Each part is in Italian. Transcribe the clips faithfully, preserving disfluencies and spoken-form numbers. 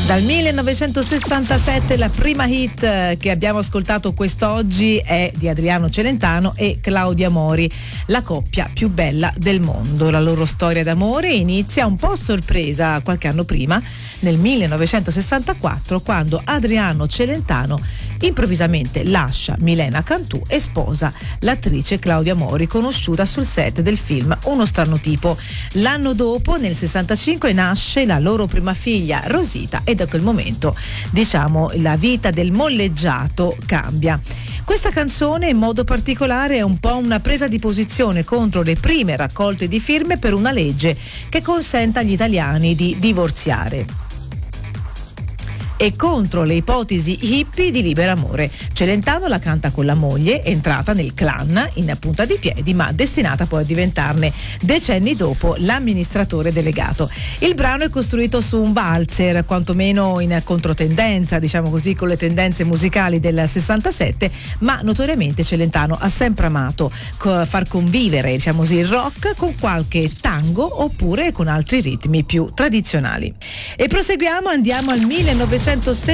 Dal millenovecentosessantasette la prima hit che abbiamo ascoltato quest'oggi è di Adriano Celentano e Claudia Mori, la coppia più bella del mondo. La loro storia d'amore inizia un po' a sorpresa qualche anno prima, nel millenovecentosessantaquattro, quando Adriano Celentano improvvisamente lascia Milena Cantù e sposa l'attrice Claudia Mori, conosciuta sul set del film Uno strano tipo. L'anno dopo, nel sessantacinque, nasce la loro prima figlia Rosita e da quel momento, diciamo, la vita del molleggiato cambia. Questa canzone in modo particolare è un po' una presa di posizione contro le prime raccolte di firme per una legge che consenta agli italiani di divorziare e contro le ipotesi hippie di libero amore. Celentano la canta con la moglie, entrata nel clan in punta di piedi, ma destinata poi a diventarne decenni dopo l'amministratore delegato. Il brano è costruito su un valzer, quantomeno in controtendenza, diciamo così, con le tendenze musicali del sessantasette, ma notoriamente Celentano ha sempre amato co- far convivere, diciamo così, il rock con qualche tango oppure con altri ritmi più tradizionali. E proseguiamo, andiamo al millenovecentosettantasette,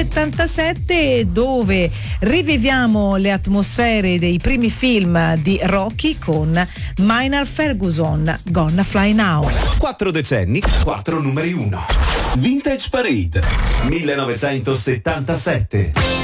dove riviviamo le atmosfere dei primi film di Rocky con Maynard Ferguson, Gonna Fly Now. Quattro decenni, quattro numeri uno. Vintage Parade millenovecentosettantasette.